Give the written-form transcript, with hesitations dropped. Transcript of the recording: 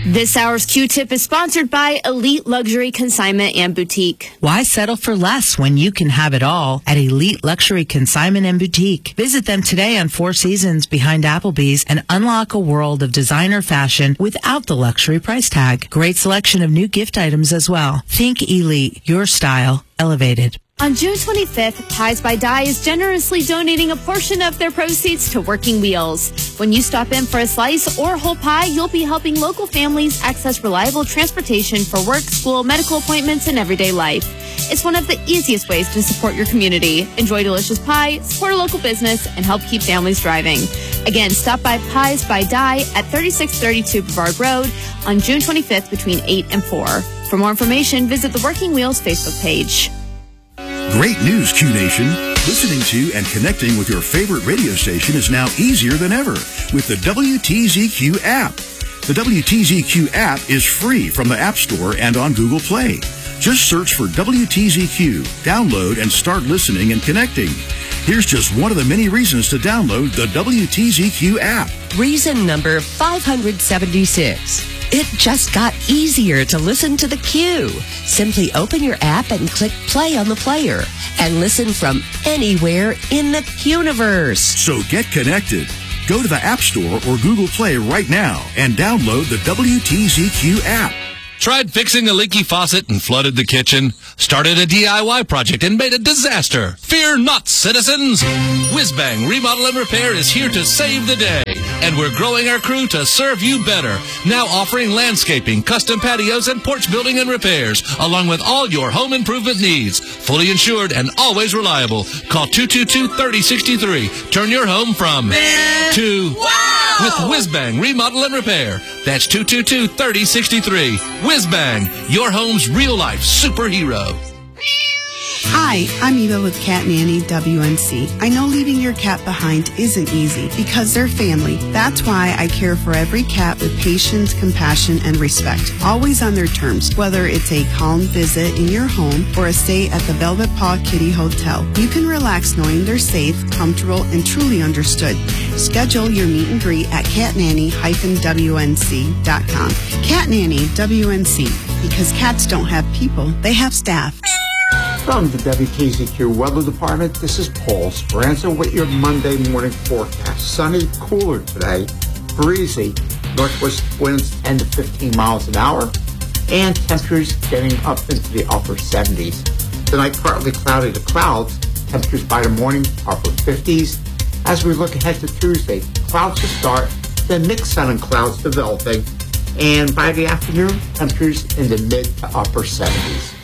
This hour's Q-Tip is sponsored by Elite Luxury Consignment and Boutique. Why settle for less when you can have it all at Elite Luxury Consignment and Boutique? Visit them today on Four Seasons behind Applebee's and unlock a world of designer fashion without the luxury price tag. Great selection of new gift items as well. Think Elite, your style elevated. On June 25th, Pies by Die is generously donating a portion of their proceeds to Working Wheels. When you stop in for a slice or whole pie, you'll be helping local families access reliable transportation for work, school, medical appointments, and everyday life. It's one of the easiest ways to support your community. Enjoy delicious pie, support a local business, and help keep families driving. Again, stop by Pies by Die at 3632 Brevard Road on June 25th between 8 and 4. For more information, visit the Working Wheels Facebook page. Great news, Q-Nation. Listening to and connecting with your favorite radio station is now easier than ever with the WTZQ app. The WTZQ app is free from the App Store and on Google Play. Just search for WTZQ, download, and start listening and connecting. Here's just one of the many reasons to download the WTZQ app. Reason number 576. It just got easier to listen to the Q. Simply open your app and click play on the player and listen from anywhere in the Quniverse. So get connected. Go to the App Store or Google Play right now and download the WTZQ app. Tried fixing a leaky faucet and flooded the kitchen? Started a DIY project and made a disaster? Fear not, citizens! Whizbang Remodel and Repair is here to save the day. And we're growing our crew to serve you better. Now offering landscaping, custom patios, and porch building and repairs, along with all your home improvement needs. Fully insured and always reliable. Call 222-3063. Turn your home from to wow with Whizbang Remodel and Repair. That's 222-3063. Whizbang, your home's real-life superhero. Hi, I'm Eva with Cat Nanny WNC. I know leaving your cat behind isn't easy because they're family. That's why I care for every cat with patience, compassion, and respect. Always on their terms, whether it's a calm visit in your home or a stay at the Velvet Paw Kitty Hotel. You can relax knowing they're safe, comfortable, and truly understood. Schedule your meet and greet at catnanny-WNC.com. Cat Nanny WNC, because cats don't have people, they have staff. From the WTZQ Weather Department, this is Paul Speranza with your Monday morning forecast. Sunny, cooler today, breezy, northwest winds 10 to 15 miles an hour, and temperatures getting up into the upper 70s. Tonight, partly cloudy to clouds, temperatures by the morning upper 50s. As we look ahead to Tuesday, clouds to start, then mixed sun and clouds developing, and by the afternoon, temperatures in the mid to upper 70s.